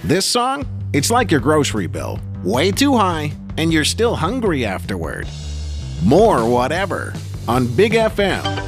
This song? It's like your grocery bill. Way too high, and you're still hungry afterward. More whatever on Big FM.